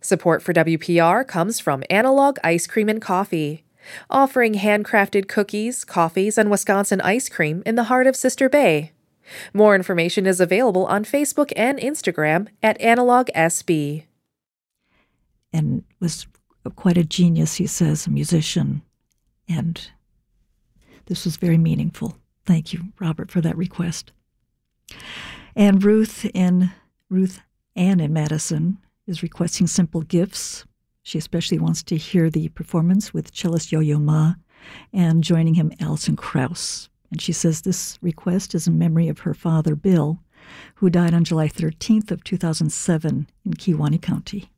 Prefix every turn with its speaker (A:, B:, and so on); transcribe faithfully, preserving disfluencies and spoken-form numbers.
A: Support for W P R comes from Analog Ice Cream and Coffee, offering handcrafted cookies, coffees, and Wisconsin ice cream in the heart of Sister Bay. More information is available on Facebook and Instagram at Analog S B.
B: And was quite a genius, he says, a musician. And this was very meaningful. Thank you, Robert, for that request. And Ruth in Ruth Ann in Madison is requesting Simple Gifts. She especially wants to hear the performance with cellist Yo-Yo Ma and joining him Alison Krauss. And she says this request is in memory of her father, Bill, who died on July thirteenth of two thousand seven in Kewaunee County.